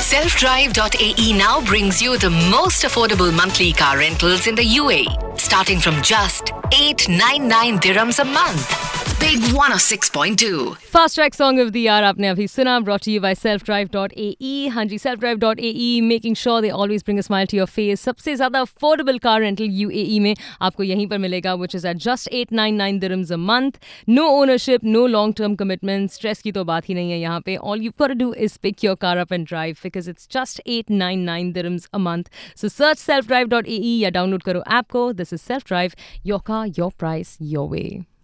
Selfdrive.ae now brings you the most affordable monthly car rentals in the UAE, starting from just 899 dirhams a month. Big 106.2. Fast track song of the year आपने अभी सुना, brought to you bye selfdrive.ae. हाँ जी, selfdrive.ae, making sure they always bring a smile to your face. सबसे ज्यादा affordable car rental UAE में आपको यहीं पर मिलेगा, which is eight just 899 dirhams a month. No ownership, no long term commitment, stress की तो बात ही नहीं है यहाँ पे. All you got to do is pick your car up and drive because it's just 899 dirhams a month. So search selfdrive.ae या download करो app को. This is self drive, your car, your price, your way.